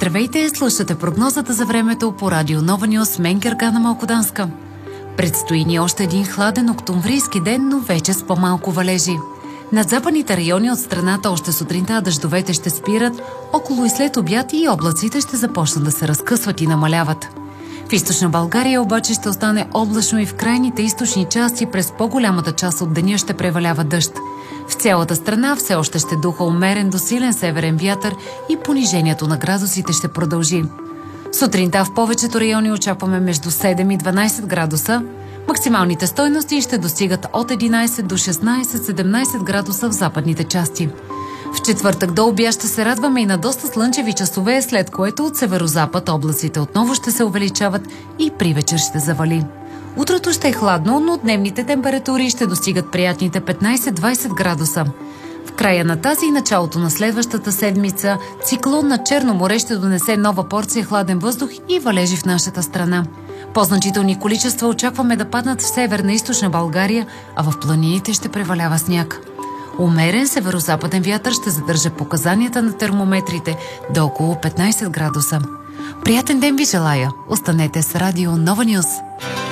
Здравейте, слушате прогнозата за времето по радио Нова Нюс, мен Гергана Малкоданска. Предстои ни още един хладен октомврийски ден, но вече с по-малко валежи. Над западните райони от страната още сутринта дъждовете ще спират, около и след обяд и облаците ще започнат да се разкъсват и намаляват. В източна България обаче ще остане облачно и в крайните източни части през по-голямата част от деня ще превалява дъжд. В цялата страна все още ще духа умерен до силен северен вятър и понижението на градусите ще продължи. Сутринта в повечето райони очакваме между 7 и 12 градуса. Максималните стойности ще достигат от 11 до 16-17 градуса в западните части. В четвъртък до обяд ще се радваме и на доста слънчеви часове, след което от северозапад облаците отново ще се увеличават и при вечер ще завали. Утрото ще е хладно, но дневните температури ще достигат приятните 15-20 градуса. В края на тази и началото на следващата седмица циклон на Черно море ще донесе нова порция хладен въздух и валежи в нашата страна. По-значителни количества очакваме да паднат в северна и източна България, а в планините ще превалява сняг. Умерен северозападен вятър ще задържа показанията на термометрите до около 15 градуса. Приятен ден ви желая! Останете с радио Нова Нюс!